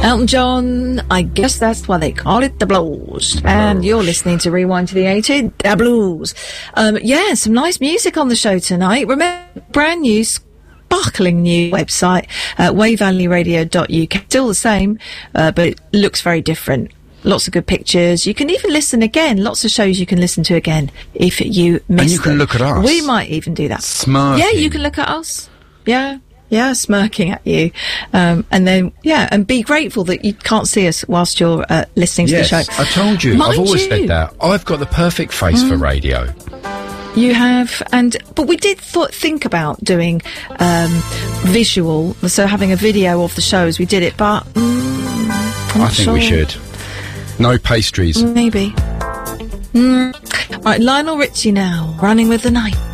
Elton John, I guess that's why they call it the blues. And you're listening to Rewind to the 80s, the blues. Yeah, some nice music on the show tonight. Remember, brand new, sparkling new website, wavevalleyradio.uk. Still the same, but it looks very different. Lots of good pictures. You can even listen again. Lots of shows you can listen to again if you missed them. And you can look at us. We might even do that. Smirking. Yeah, you can look at us. Yeah, smirking at you. And then, and be grateful that you can't see us whilst you're listening to the show. I told you. I've always said that. I've got the perfect face for radio. You have, but we did think about doing visual, so having a video of the shows. We did it, but I think we should. No pastries. Maybe. Right, Lionel Richie now, Running with the Night.